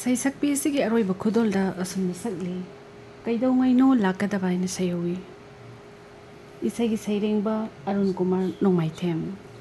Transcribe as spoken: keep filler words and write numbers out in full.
सैसक्पी असिगी अरोइब खुदोलदा assume सकली कैदौङैनो लाकदबा हाइना सयौई इसागी सैरेंबा अरुण कुमार नोंमाइथेम।